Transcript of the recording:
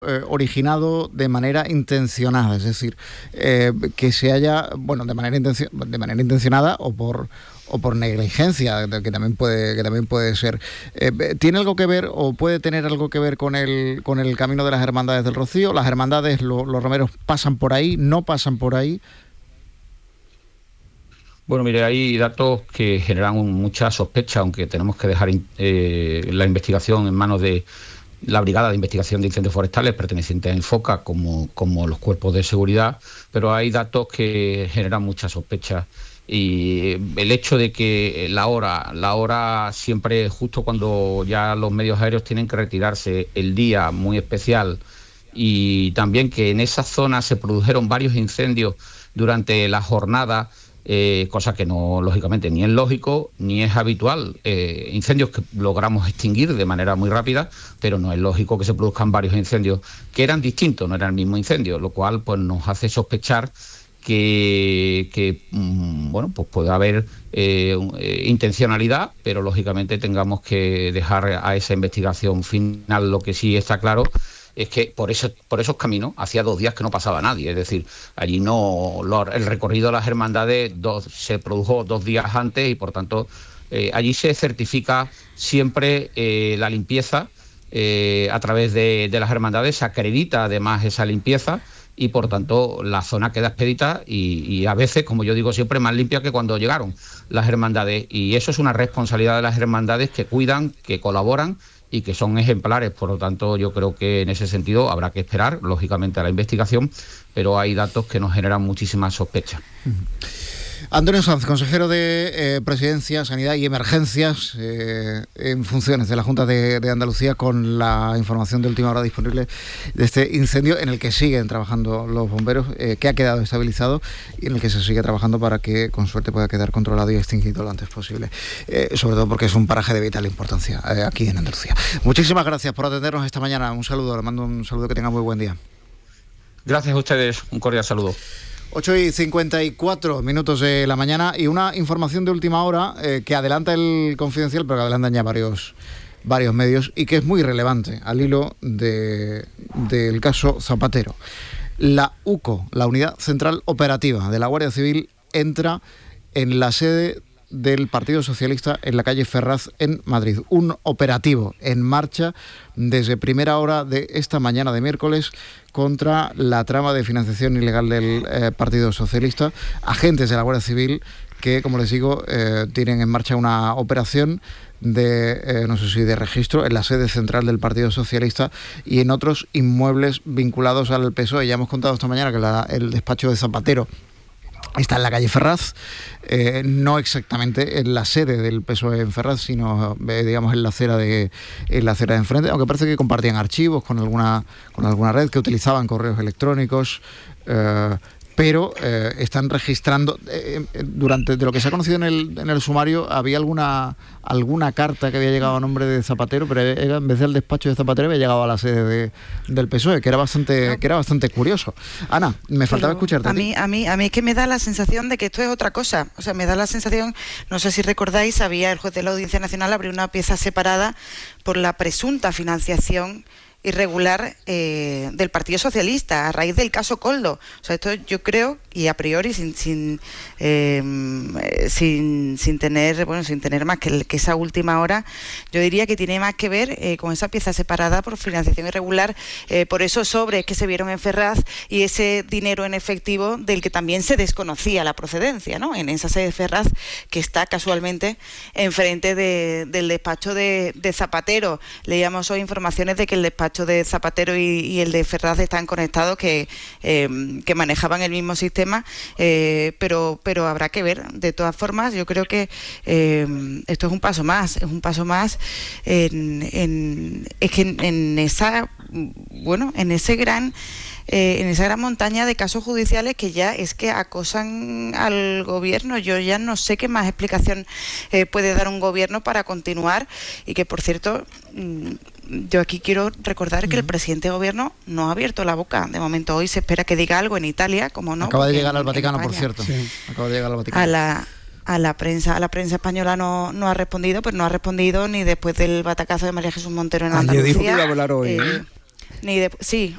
originado de manera intencionada, es decir, que se haya, bueno, de manera intencionada o por negligencia, que también puede ser. ¿Tiene algo que ver o puede tener algo que ver con el camino de las hermandades del Rocío? ¿Las hermandades, los romeros pasan por ahí, no pasan por ahí? Bueno, mire, hay datos que generan mucha sospecha, aunque tenemos que dejar la investigación en manos de la Brigada de Investigación de Incendios Forestales perteneciente a Infoca, como los cuerpos de seguridad, pero hay datos que generan mucha sospecha. Y el hecho de que la hora siempre justo cuando ya los medios aéreos tienen que retirarse, el día muy especial, y también que en esa zona se produjeron varios incendios durante la jornada, cosa que no, lógicamente, ni es lógico ni es habitual. Incendios que logramos extinguir de manera muy rápida, pero no es lógico que se produzcan varios incendios que eran distintos, no era el mismo incendio, lo cual pues nos hace sospechar que bueno, pues puede haber intencionalidad, pero lógicamente tengamos que dejar a esa investigación final. Lo que sí está claro es que por esos caminos hacía 2 días que no pasaba nadie, es decir, allí el recorrido de las hermandades se produjo 2 días antes y por tanto allí se certifica siempre la limpieza a través de las hermandades, se acredita además esa limpieza y por tanto la zona queda expedita y a veces, como yo digo siempre, más limpia que cuando llegaron las hermandades, y eso es una responsabilidad de las hermandades que cuidan, que colaboran y que son ejemplares. Por lo tanto, yo creo que en ese sentido habrá que esperar, lógicamente, a la investigación, pero hay datos que nos generan muchísimas sospechas. Antonio Sanz, consejero de Presidencia, Sanidad y Emergencias en funciones de la Junta de Andalucía, con la información de última hora disponible de este incendio en el que siguen trabajando los bomberos, que ha quedado estabilizado y en el que se sigue trabajando para que con suerte pueda quedar controlado y extinguido lo antes posible, sobre todo porque es un paraje de vital importancia aquí en Andalucía. Muchísimas gracias por atendernos esta mañana. Un saludo, le mando un saludo, que tenga muy buen día. Gracias a ustedes, un cordial saludo. 8:54 de la mañana, y una información de última hora que adelanta el Confidencial, pero que adelantan ya varios medios, y que es muy relevante al hilo del caso Zapatero. La UCO, la Unidad Central Operativa de la Guardia Civil, entra en la sede del Partido Socialista en la calle Ferraz en Madrid. Un operativo en marcha desde primera hora de esta mañana de miércoles contra la trama de financiación ilegal del Partido Socialista. Agentes de la Guardia Civil que, como les digo, tienen en marcha una operación no sé si de registro, en la sede central del Partido Socialista y en otros inmuebles vinculados al PSOE. Ya hemos contado esta mañana que el despacho de Zapatero está en la calle Ferraz, no exactamente en la sede del PSOE en Ferraz, sino digamos en la acera de enfrente, aunque parece que compartían archivos con alguna red, que utilizaban correos electrónicos, pero están registrando durante de lo que se ha conocido en el sumario. Había alguna carta que había llegado a nombre de Zapatero, pero en vez del despacho de Zapatero había llegado a la sede del PSOE, que era bastante curioso. Ana, me faltaba escucharte. A mí es que me da la sensación de que esto es otra cosa. O sea, me da la sensación, no sé si recordáis, el juez de la Audiencia Nacional abrió una pieza separada por la presunta financiación irregular del Partido Socialista a raíz del caso Koldo. O sea, esto yo creo, y a priori sin tener más que esa última hora, yo diría que tiene más que ver con esa pieza separada por financiación irregular, por esos sobres que se vieron en Ferraz y ese dinero en efectivo del que también se desconocía la procedencia, ¿no? En esa sede de Ferraz, que está casualmente enfrente del despacho de Zapatero. Leíamos hoy informaciones de que el despacho de Zapatero y el de Ferraz están conectados, que manejaban el mismo sistema, pero habrá que ver. De todas formas, yo creo que esto es un paso más en esa gran montaña de casos judiciales que ya es que acosan al gobierno. Yo ya no sé qué más explicación puede dar un gobierno para continuar, y que, por cierto, yo aquí quiero recordar que el presidente de gobierno no ha abierto la boca. De momento, hoy se espera que diga algo en Italia, como no. Acaba de llegar al Vaticano, por cierto. Sí. Acaba de llegar al Vaticano. A la prensa española no ha respondido, pero no ha respondido ni después del batacazo de María Jesús Montero en Andalucía. Dijo que iba a hablar hoy. Sí,